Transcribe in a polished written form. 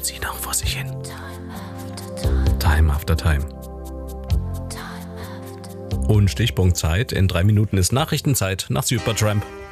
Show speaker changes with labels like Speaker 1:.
Speaker 1: murmelt sie noch vor sich hin. Time after time. Und Stichpunkt Zeit. In 3 Minuten ist Nachrichtenzeit nach Supertramp.